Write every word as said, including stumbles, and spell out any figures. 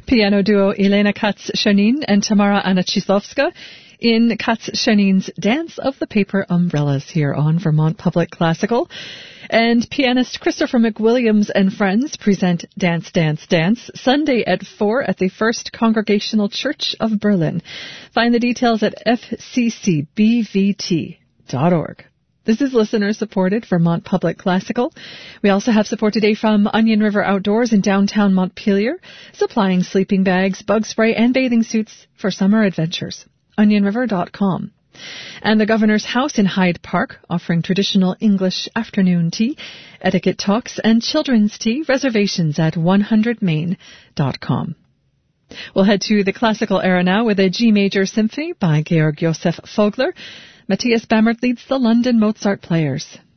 Piano duo Elena Katz-Shanin and Tamara Anachizovska in Katz-Shanin's Dance of the Paper Umbrellas here on Vermont Public Classical. And pianist Christopher McWilliams and friends present Dance, Dance, Dance Sunday at four at the First Congregational Church of Berlin. Find the details at f c c b v t dot org. This is listener-supported Vermont Public Classical. We also have support today from Onion River Outdoors in downtown Montpelier, supplying sleeping bags, bug spray, and bathing suits for summer adventures. onion river dot com. And the Governor's House in Hyde Park, offering traditional English afternoon tea, etiquette talks, and children's tea. Reservations at one hundred main dot com. We'll head to the classical era now with a G Major Symphony by Georg Josef Vogler. Matthias Bammert leads the London Mozart Players.